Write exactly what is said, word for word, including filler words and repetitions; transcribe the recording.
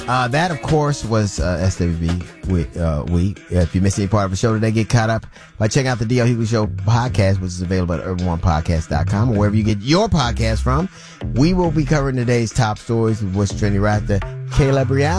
Uh, that, of course, was uh, S W B. We, uh, we. If you missed any part of the show today, get caught up by checking out the D L. Hughley Show podcast, which is available at urban one podcast dot com or wherever you get your podcast from. We will be covering today's top stories with what's trending right there. Caleb Rihanna.